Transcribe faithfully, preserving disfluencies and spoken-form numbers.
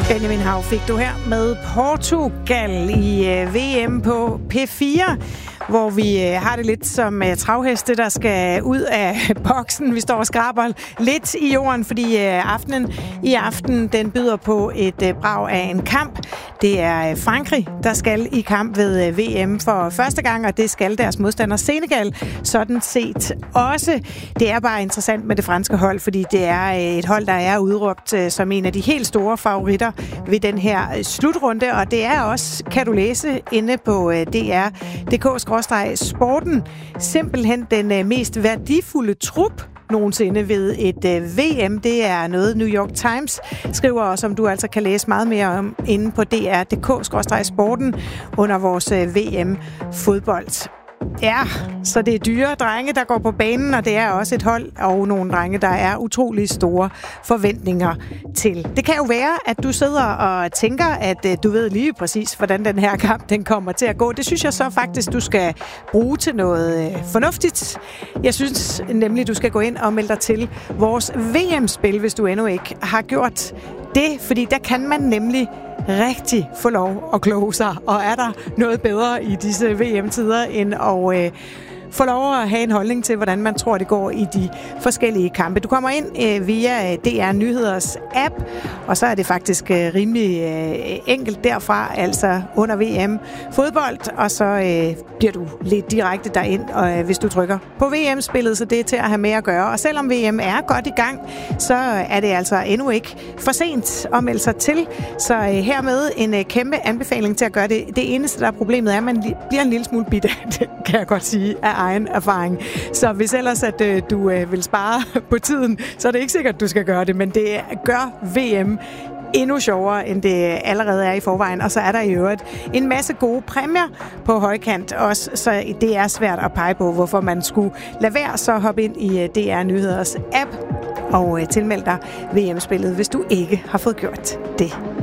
Benjamin Hav fik du her med Portugal i øh, V M på P fire, hvor vi øh, har det lidt som øh, travheste, der skal ud af boksen. Vi står og skraber lidt i jorden, fordi øh, aftenen i aften, den byder på et øh, brag af en kamp. Det er øh, Frankrig, der skal i kamp ved øh, V M for første gang, og det skal deres modstander Senegal sådan set også. Det er bare interessant med det franske hold, fordi det er øh, et hold, der er udråbt øh, som en af de helt store favoritter ved den her slutrunde, og det er også, kan du læse, inde på D R punktum d k skråstreg sporten, simpelthen den mest værdifulde trup nogensinde ved et V M. Det er noget New York Times skriver, og som du altså kan læse meget mere om inde på D R punktum d k skråstreg sporten under vores V M-fodbold. Ja, så det er dyre drenge, der går på banen, og det er også et hold og nogle drenge, der er utrolig store forventninger til. Det kan jo være, at du sidder og tænker, at du ved lige præcis, hvordan den her kamp den kommer til at gå. Det synes jeg så faktisk, du skal bruge til noget fornuftigt. Jeg synes nemlig, du skal gå ind og melde dig til vores V M-spil, hvis du endnu ikke har gjort det, fordi der kan man nemlig rigtig få lov at kloge sig, og er der noget bedre i disse V M-tider end at øh, få lov at have en holdning til, hvordan man tror, det går i de forskellige kampe. Du kommer ind øh, via D R Nyheders app, og så er det faktisk øh, rimelig øh, enkelt derfra, altså under V M fodbold, og så øh, bliver du lidt direkte derind, og øh, hvis du trykker på V M-spillet, så det er til at have med at gøre. Og selvom V M er godt i gang, så er det altså endnu ikke for sent at melde sig til. Så øh, hermed en øh, kæmpe anbefaling til at gøre det. Det eneste, der er problemet, er, at man bliver en lille smule bidt af det, kan jeg godt sige, af egen erfaring. Så hvis ellers, at øh, du øh, vil spare på tiden, så er det ikke sikkert, at du skal gøre det, men det gør V M endnu sjovere, end det allerede er i forvejen. Og så er der i øvrigt en masse gode præmier på højkant også, så det er svært at pege på, hvorfor man skulle lade være, så hoppe ind i D R Nyheders app og tilmelde dig V M-spillet, hvis du ikke har fået gjort det